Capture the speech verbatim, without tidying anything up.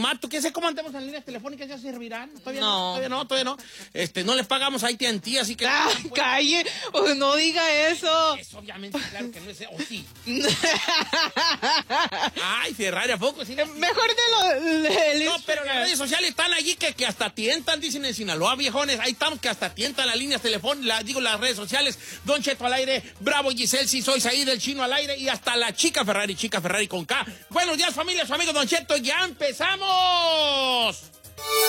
Mato, ¿qué sé cómo andemos en líneas telefónicas? ¿Ya servirán? Todavía no, No. todavía no, todavía no. Este, no le pagamos a A T and T, así que... Ah, pues, calle, oh, no diga eso. es obviamente, claro que no es... O sí. Ay, Ferrari, ¿a poco? Sí, Mejor de lo... de- no, pero las redes sociales están allí que, que hasta tientan, dicen en Sinaloa, viejones. Ahí estamos que hasta tientan las líneas telefónicas, digo, las redes sociales. Don Cheto al aire, Bravo Giselle, si sois ahí del Chino al aire y hasta la chica Ferrari, chica Ferrari con K. Buenos días, familia, su amigo Don Cheto, ya empezamos.